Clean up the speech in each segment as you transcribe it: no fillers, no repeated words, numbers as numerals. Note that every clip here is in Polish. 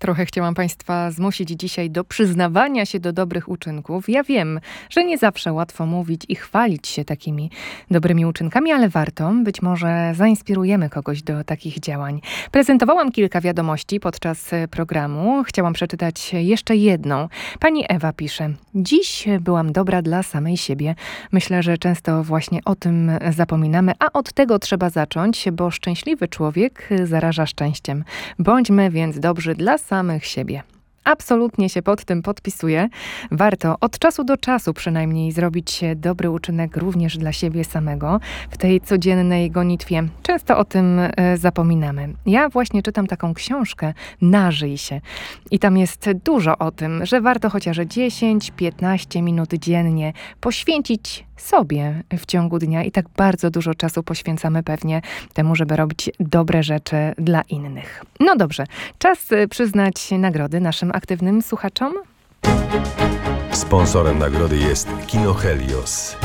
Trochę chciałam Państwa zmusić dzisiaj do przyznawania się do dobrych uczynków. Ja wiem, że nie zawsze łatwo mówić i chwalić się takimi dobrymi uczynkami, ale warto. Być może zainspirujemy kogoś do takich działań. Prezentowałam kilka wiadomości podczas programu. Chciałam przeczytać jeszcze jedną. Pani Ewa pisze: dziś byłam dobra dla samej siebie. Myślę, że często właśnie o tym zapominamy, a od tego trzeba zacząć, bo szczęśliwy człowiek zaraża szczęściem. Bądźmy więc dobrzy dla samych siebie. Absolutnie się pod tym podpisuję. Warto od czasu do czasu przynajmniej zrobić dobry uczynek również dla siebie samego. W tej codziennej gonitwie często o tym zapominamy. Ja właśnie czytam taką książkę Nażyj się. I tam jest dużo o tym, że warto chociaż 10-15 minut dziennie poświęcić sobie w ciągu dnia i tak bardzo dużo czasu poświęcamy pewnie temu, żeby robić dobre rzeczy dla innych. No dobrze, czas przyznać nagrody naszym aktywnym słuchaczom. Sponsorem nagrody jest Kino Helios.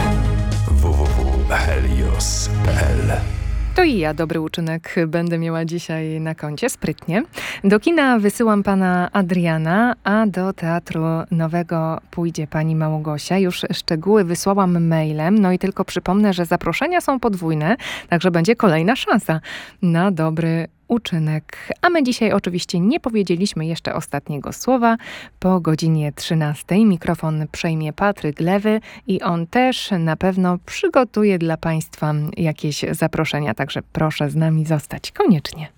www.helios.pl. To i ja dobry uczynek będę miała dzisiaj na koncie, sprytnie. Do kina wysyłam pana Adriana, a do Teatru Nowego pójdzie pani Małgosia. Już szczegóły wysłałam mailem, no i tylko przypomnę, że zaproszenia są podwójne, także będzie kolejna szansa na dobry uczynek. A my dzisiaj oczywiście nie powiedzieliśmy jeszcze ostatniego słowa. Po godzinie 13 mikrofon przejmie Patryk Lewy i on też na pewno przygotuje dla Państwa jakieś zaproszenia, także proszę z nami zostać koniecznie.